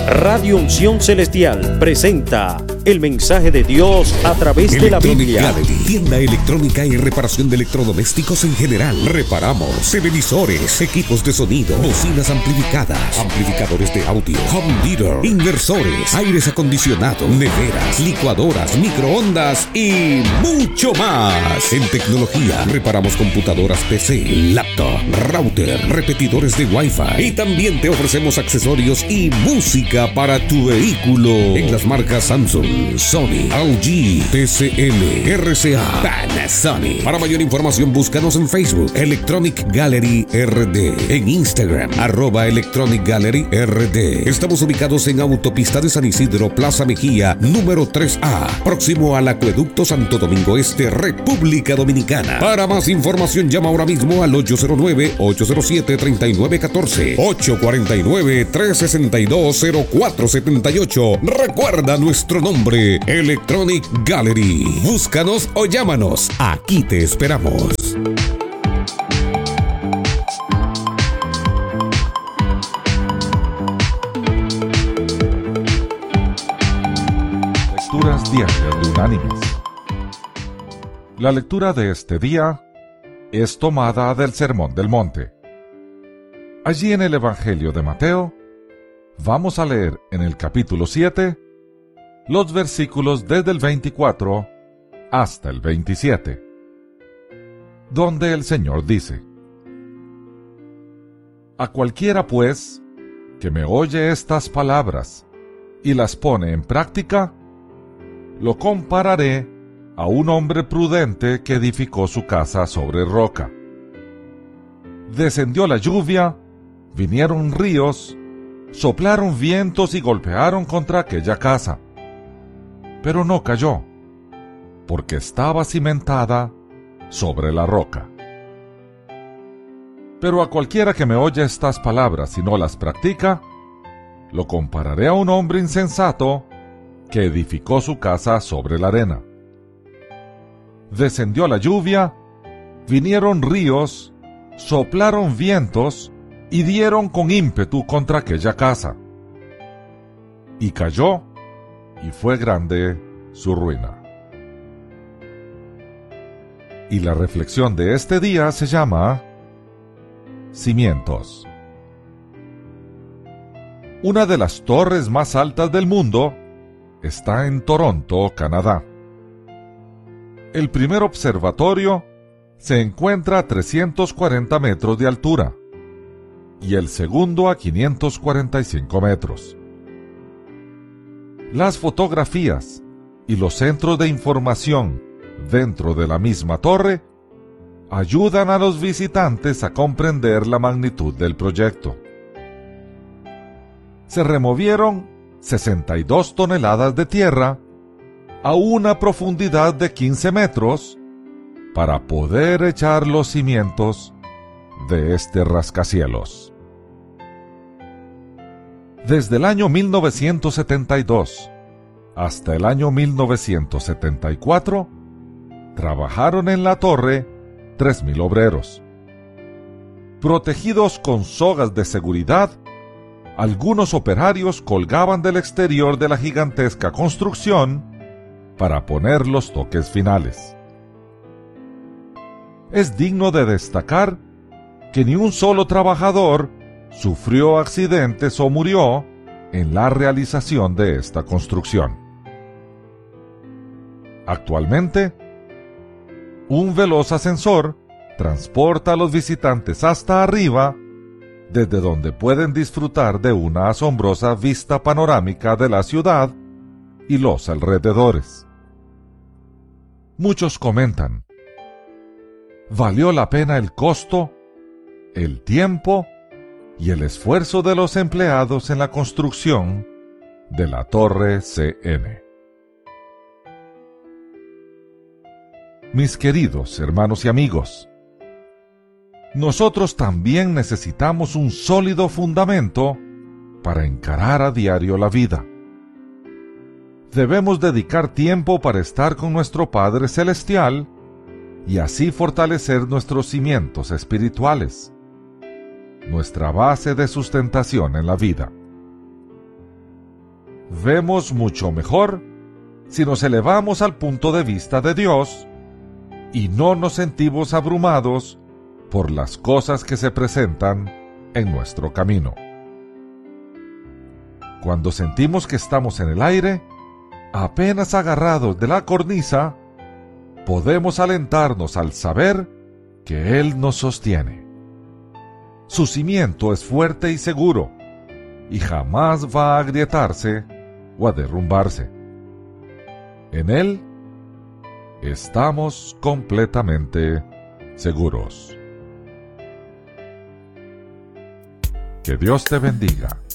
Radio Unción Celestial presenta el mensaje de Dios a través de la Biblia. Gallery, tienda electrónica y reparación de electrodomésticos en general. Reparamos televisores, equipos de sonido, bocinas amplificadas, amplificadores de audio, home theater, inversores, aires acondicionados, neveras, licuadoras, microondas y mucho más. En tecnología, reparamos computadoras PC, laptop, router, repetidores de Wi-Fi y también te ofrecemos accesorios y música para tu vehículo en las marcas Samsung, Sony, LG, TCL, RCA, Panasonic. Para mayor información búscanos en Facebook Electronic Gallery RD, en Instagram @Electronic Gallery RD. Estamos ubicados en Autopista de San Isidro, Plaza Mejía, número 3A, próximo al Acueducto Santo Domingo Este, República Dominicana. Para más información llama ahora mismo al 809-807-3914, 849-362-0478. Recuerda nuestro nombre, Electronic Gallery. Búscanos o llámanos. Aquí te esperamos. Lecturas diarias de Unánimes. La lectura de este día es tomada del Sermón del Monte. Allí en el Evangelio de Mateo, vamos a leer en el capítulo 7 los versículos desde el 24 hasta el 27, donde el Señor dice: A cualquiera, pues, que me oye estas palabras y las pone en práctica, lo compararé a un hombre prudente que edificó su casa sobre roca. Descendió la lluvia, vinieron ríos, soplaron vientos y golpearon contra aquella casa. Pero no cayó, porque estaba cimentada sobre la roca. Pero a cualquiera que me oye estas palabras y no las practica, lo compararé a un hombre insensato que edificó su casa sobre la arena. Descendió la lluvia, vinieron ríos, soplaron vientos y dieron con ímpetu contra aquella casa. Y cayó, y fue grande su ruina. Y la reflexión de este día se llama Cimientos. Una de las torres más altas del mundo está en Toronto, Canadá. El primer observatorio se encuentra a 340 metros de altura y el segundo a 545 metros. Las fotografías y los centros de información dentro de la misma torre ayudan a los visitantes a comprender la magnitud del proyecto. Se removieron 62 toneladas de tierra a una profundidad de 15 metros para poder echar los cimientos de este rascacielos. Desde el año 1972 hasta el año 1974, trabajaron en la torre 3.000 obreros. Protegidos con sogas de seguridad, algunos operarios colgaban del exterior de la gigantesca construcción para poner los toques finales. Es digno de destacar que ni un solo trabajador sufrió accidentes o murió en la realización de esta construcción. Actualmente, un veloz ascensor transporta a los visitantes hasta arriba, desde donde pueden disfrutar de una asombrosa vista panorámica de la ciudad y los alrededores. Muchos comentan: ¿valió la pena el costo, el tiempo y el esfuerzo de los empleados en la construcción de la Torre CN? Mis queridos hermanos y amigos, nosotros también necesitamos un sólido fundamento para encarar a diario la vida. Debemos dedicar tiempo para estar con nuestro Padre Celestial y así fortalecer nuestros cimientos espirituales, nuestra base de sustentación en la vida. vemos mucho mejor si nos elevamos al punto de vista de Dios y no nos sentimos abrumados por las cosas que se presentan en nuestro camino. Cuando sentimos que estamos en el aire, apenas agarrados de la cornisa, podemos alentarnos al saber que Él nos sostiene. Su cimiento es fuerte y seguro, y jamás va a agrietarse o a derrumbarse. En Él estamos completamente seguros. Que Dios te bendiga.